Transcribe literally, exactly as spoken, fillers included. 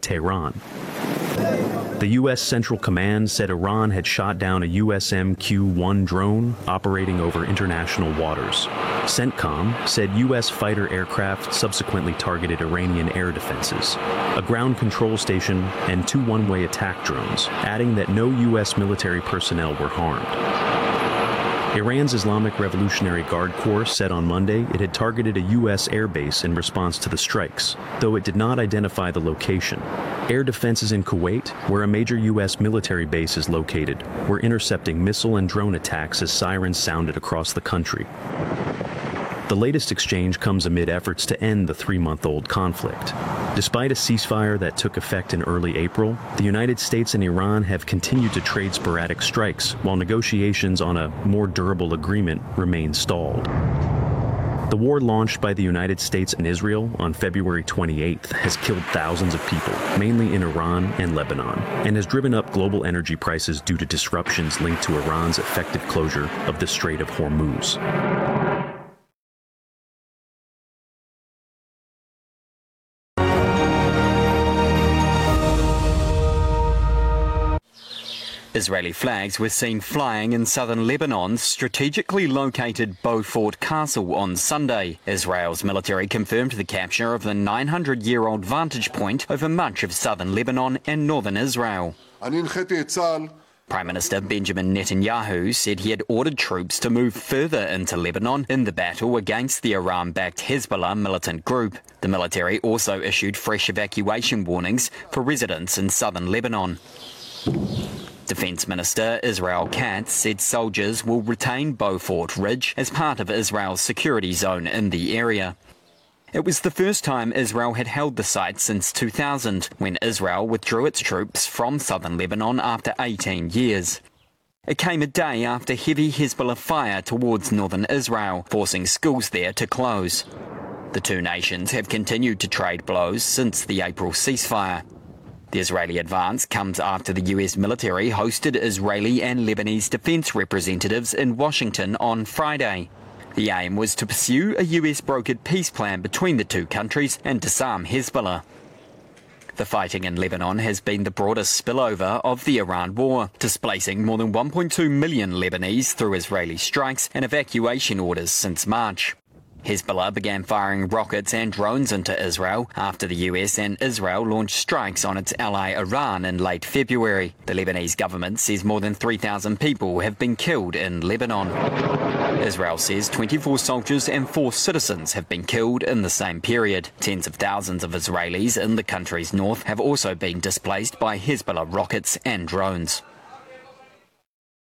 Tehran. The U S Central Command said Iran had shot down a U S M Q one drone operating over international waters. CENTCOM said U S fighter aircraft subsequently targeted Iranian air defenses, a ground control station, and two one-way attack drones, adding that no U S military personnel were harmed. Iran's Islamic Revolutionary Guard Corps said on Monday it had targeted a U S airbase in response to the strikes, though it did not identify the location. Air defenses in Kuwait, where a major U S military base is located, were intercepting missile and drone attacks as sirens sounded across the country. The latest exchange comes amid efforts to end the three-month-old conflict. Despite a ceasefire that took effect in early April, the United States and Iran have continued to trade sporadic strikes, while negotiations on a more durable agreement remain stalled. The war launched by the United States and Israel on February twenty-eighth has killed thousands of people, mainly in Iran and Lebanon, and has driven up global energy prices due to disruptions linked to Iran's effective closure of the Strait of Hormuz. Israeli flags were seen flying in southern Lebanon's strategically located Beaufort Castle on Sunday. Israel's military confirmed the capture of the nine hundred year old vantage point over much of southern Lebanon and northern Israel. Prime Minister Benjamin Netanyahu said he had ordered troops to move further into Lebanon in the battle against the Iran-backed Hezbollah militant group. The military also issued fresh evacuation warnings for residents in southern Lebanon. Defence Minister Israel Katz said soldiers will retain Beaufort Ridge as part of Israel's security zone in the area. It was the first time Israel had held the site since two thousand, when Israel withdrew its troops from southern Lebanon after eighteen years. It came a day after heavy Hezbollah fire towards northern Israel, forcing schools there to close. The two nations have continued to trade blows since the April ceasefire. The Israeli advance comes after the U S military hosted Israeli and Lebanese defence representatives in Washington on Friday. The aim was to pursue a U S-brokered peace plan between the two countries and disarm Hezbollah. The fighting in Lebanon has been the broadest spillover of the Iran war, displacing more than one point two million Lebanese through Israeli strikes and evacuation orders since March. Hezbollah began firing rockets and drones into Israel after the U S and Israel launched strikes on its ally Iran in late February. The Lebanese government says more than three thousand people have been killed in Lebanon. Israel says twenty-four soldiers and four citizens have been killed in the same period. Tens of thousands of Israelis in the country's north have also been displaced by Hezbollah rockets and drones.